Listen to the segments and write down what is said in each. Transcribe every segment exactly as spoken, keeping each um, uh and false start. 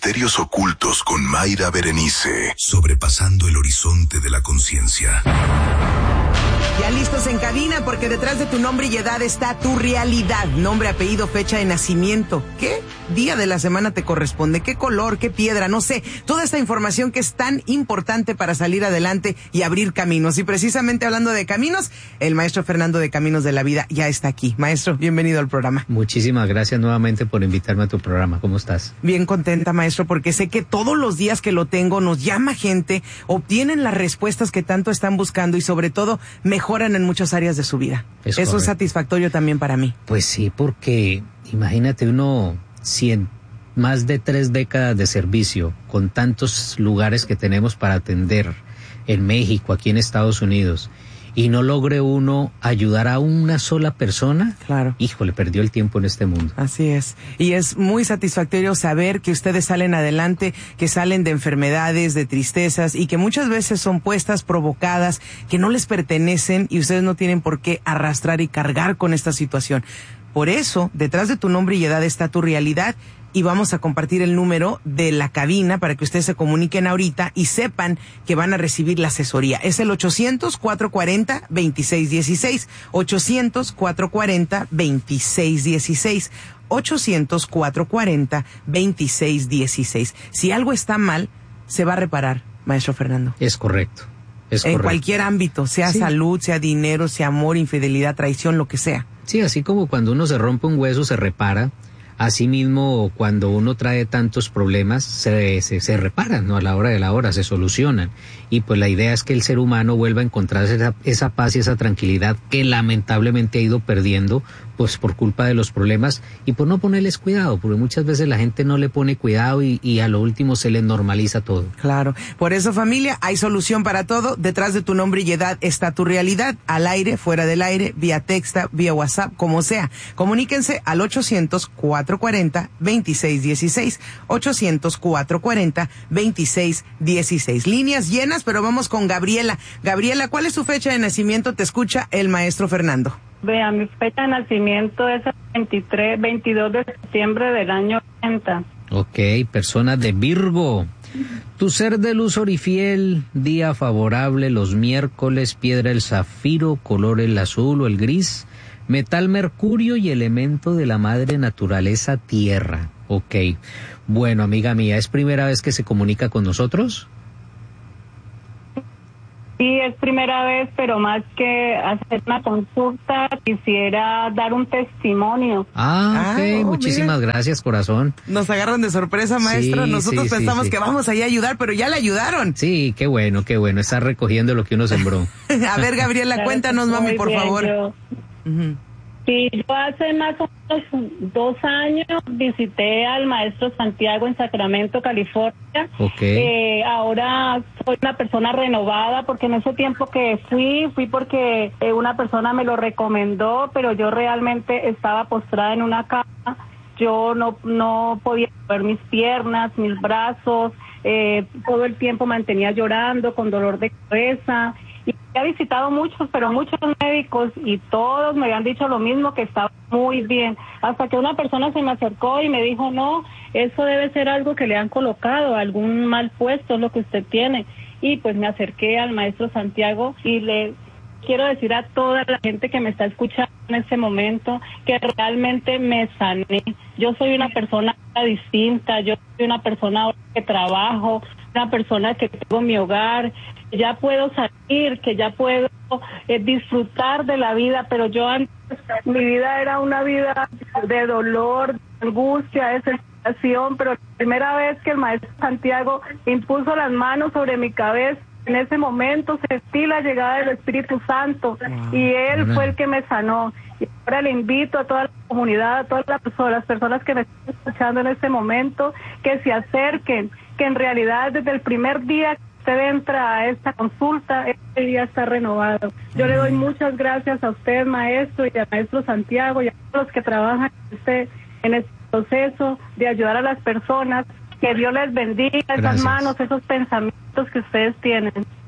misterios ocultos con Mayra Berenice, sobrepasando el horizonte de la conciencia. Ya listos en cabina, porque detrás de tu nombre y edad está tu realidad. Nombre, apellido, fecha de nacimiento. ¿Qué día de la semana te corresponde? ¿Qué color? ¿Qué piedra? No sé. Toda esta información que es tan importante para salir adelante y abrir caminos. Y precisamente hablando de caminos, el maestro Fernando de Caminos de la Vida ya está aquí. Maestro, bienvenido al programa. Muchísimas gracias nuevamente por invitarme a tu programa. ¿Cómo estás? Bien contenta, maestro, porque sé que todos los días que lo tengo nos llama gente, obtienen las respuestas que tanto están buscando y sobre todo mejoran en muchas áreas de su vida. Es Eso correcto. Es satisfactorio también para mí. Pues sí, porque imagínate uno, si en más de tres décadas de servicio, con tantos lugares que tenemos para atender en México, aquí en Estados Unidos, y no logre uno ayudar a una sola persona, claro, híjole, perdió el tiempo en este mundo. Así es. Y es muy satisfactorio saber que ustedes salen adelante, que salen de enfermedades, de tristezas, y que muchas veces son puestas, provocadas, que no les pertenecen, y ustedes no tienen por qué arrastrar y cargar con esta situación. Por eso, detrás de tu nombre y edad está tu realidad, y vamos a compartir el número de la cabina para que ustedes se comuniquen ahorita y sepan que van a recibir la asesoría. Es el ochocientos, cuatrocientos cuarenta, veintiséis dieciséis. ochocientos, cuatrocientos cuarenta, veintiséis dieciséis. ochocientos, cuatrocientos cuarenta, veintiséis dieciséis. Si algo está mal, se va a reparar, maestro Fernando. Es correcto. Es en correcto. Cualquier ámbito, sea sí. salud, sea dinero, sea amor, infidelidad, traición, lo que sea. Sí, así como cuando uno se rompe un hueso, se repara. Asimismo, cuando uno trae tantos problemas, se, se, se reparan, ¿no? A la hora de la hora, se solucionan. Y pues la idea es que el ser humano vuelva a encontrar esa, esa paz y esa tranquilidad que lamentablemente ha ido perdiendo, pues por culpa de los problemas y por no ponerles cuidado, porque muchas veces la gente no le pone cuidado y, y a lo último se les normaliza todo. Claro. Por eso, familia, hay solución para todo. Detrás de tu nombre y edad está tu realidad, al aire, fuera del aire, vía texta, vía WhatsApp, como sea. Comuníquense al ochocientos, cuatrocientos cuarenta, veintiséis dieciséis. ochocientos, cuatrocientos cuarenta, veintiséis dieciséis. Líneas llenas, pero vamos con Gabriela. Gabriela, ¿cuál es su fecha de nacimiento? Te escucha el maestro Fernando. Vea, mi fecha de nacimiento es el veintitrés, veintidós de septiembre del año ochenta. Ok, persona de Virgo. Tu ser de luz orifiel, día favorable los miércoles, piedra el zafiro, color el azul o el gris, metal mercurio y elemento de la madre naturaleza tierra. Ok. Bueno, amiga mía, ¿es primera vez que se comunica con nosotros? Sí, es primera vez, pero más que hacer una consulta, quisiera dar un testimonio. Ah, ok, ah, oh, muchísimas mira. Gracias, corazón. Nos agarran de sorpresa, maestro. Sí, Nosotros sí, pensamos sí, sí. que vamos allá a ayudar, pero ya le ayudaron. Sí, qué bueno, qué bueno. Está recogiendo lo que uno sembró. A ver, Gabriela, cuéntanos, mami, por bien, favor. Yo... Uh-huh. Sí, yo hace más o menos dos años visité al maestro Santiago en Sacramento, California. Okay. Eh, ahora soy una persona renovada porque en ese tiempo que fui, fui porque eh, una persona me lo recomendó, pero yo realmente estaba postrada en una cama. Yo no, no podía mover mis piernas, mis brazos, eh, todo el tiempo mantenía llorando con dolor de cabeza. Y he visitado muchos, pero muchos médicos y todos me habían dicho lo mismo, que estaba muy bien. Hasta que una persona se me acercó y me dijo, no, eso debe ser algo que le han colocado, algún mal puesto es lo que usted tiene. Y pues me acerqué al maestro Santiago y le quiero decir a toda la gente que me está escuchando en este momento que realmente me sané. Yo soy una persona distinta, yo soy una persona que trabajo, una persona que tengo mi hogar, que ya puedo salir, que ya puedo eh, disfrutar de la vida, pero yo antes, mi vida era una vida de dolor, de angustia, de desesperación, pero la primera vez que el maestro Santiago impuso las manos sobre mi cabeza, en ese momento sentí la llegada del Espíritu Santo, wow, y él bueno. fue el que me sanó. Y ahora le invito a toda la comunidad, a todas las personas, las personas que me están escuchando en este momento, que se acerquen, que en realidad desde el primer día que usted entra a esta consulta, este día está renovado. Yo mm. le doy muchas gracias a usted, maestro, y al maestro Santiago, y a todos los que trabajan en este, en este proceso de ayudar a las personas. Que Dios les bendiga. Gracias. Esas manos, esos pensamientos que ustedes tienen.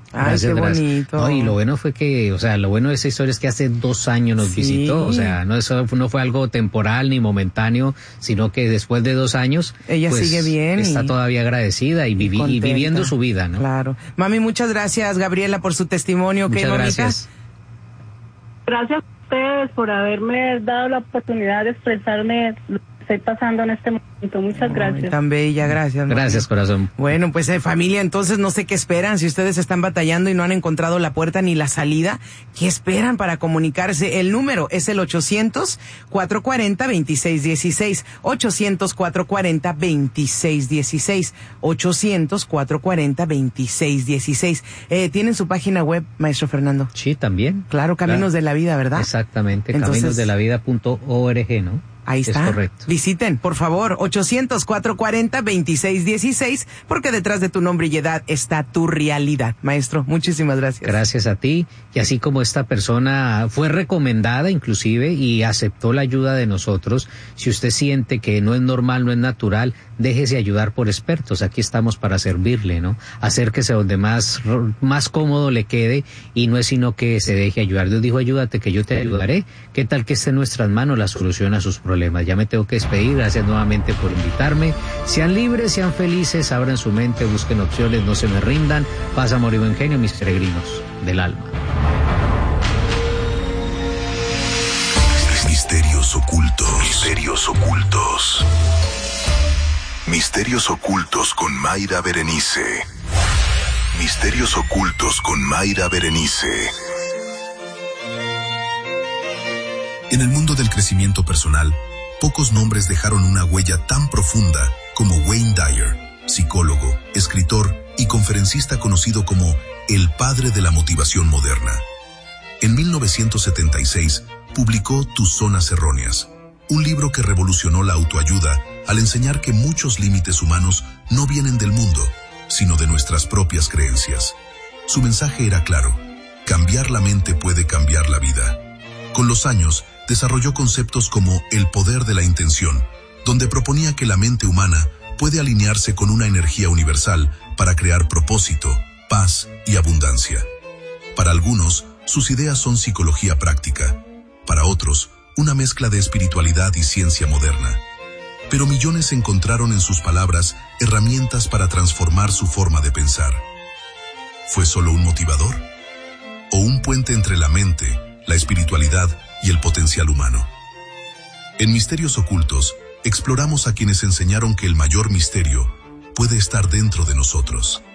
Ay, Gracias, qué gracias. bonito. No, y lo bueno fue que, o sea, lo bueno de esa historia es que hace dos años nos Sí. visitó, o sea, no eso no fue algo temporal ni momentáneo, sino que después de dos años, ella pues, sigue bien está y, todavía agradecida y, vivi- y contenta. viviendo su vida, ¿no? Claro. Mami, muchas gracias, Gabriela, por su testimonio. ¿Ok, Muchas mamita? gracias. Gracias a ustedes por haberme dado la oportunidad de expresarme lo que estoy pasando en este momento. Muchas gracias. Ay, tan bella, gracias. mami. Gracias, corazón. Bueno, pues eh, familia, entonces no sé qué esperan. Si ustedes están batallando y no han encontrado la puerta ni la salida, ¿qué esperan para comunicarse? El número es el ochocientos, cuatrocientos cuarenta, veintiséis dieciséis. ochocientos, cuatrocientos cuarenta, veintiséis dieciséis. ochocientos, cuatrocientos cuarenta, veintiséis dieciséis. Eh, ¿Tienen su página web, maestro Fernando? Sí, también. Claro, Caminos Claro. de la Vida, ¿verdad? Exactamente, Entonces, caminosdelavida punto org, ¿no? Ahí está. Es correcto. Visiten, por favor, ochocientos, cuatrocientos cuarenta, veintiséis dieciséis, porque detrás de tu nombre y edad está tu realidad. Maestro, muchísimas gracias. Gracias a ti. Y así como esta persona fue recomendada inclusive y aceptó la ayuda de nosotros, si usted siente que no es normal, no es natural, déjese ayudar por expertos. Aquí estamos para servirle, ¿no? Acérquese donde más, más cómodo le quede y no es sino que se deje ayudar. Dios dijo, ayúdate que yo te ayudaré. ¿Qué tal que esté en nuestras manos la solución a sus problemas? Ya me tengo que despedir. Gracias nuevamente por invitarme. Sean libres, sean felices, abran su mente, busquen opciones, no se me rindan. Paz, amor y buen genio, mis peregrinos del alma. Misterios ocultos. Misterios ocultos. Misterios ocultos con Mayra Berenice. Misterios ocultos con Mayra Berenice. En el mundo del crecimiento personal, pocos nombres dejaron una huella tan profunda como Wayne Dyer, psicólogo, escritor y conferencista conocido como el padre de la motivación moderna. En mil novecientos setenta y seis publicó Tus zonas erróneas, un libro que revolucionó la autoayuda al enseñar que muchos límites humanos no vienen del mundo, sino de nuestras propias creencias. Su mensaje era claro: cambiar la mente puede cambiar la vida. Con los años, desarrolló conceptos como el poder de la intención, donde proponía que la mente humana puede alinearse con una energía universal para crear propósito, paz y abundancia. Para algunos, sus ideas son psicología práctica. Para otros, una mezcla de espiritualidad y ciencia moderna. Pero millones encontraron en sus palabras herramientas para transformar su forma de pensar. ¿Fue solo un motivador? ¿O un puente entre la mente, la espiritualidad y el potencial humano? En Misterios Ocultos, exploramos a quienes enseñaron que el mayor misterio puede estar dentro de nosotros.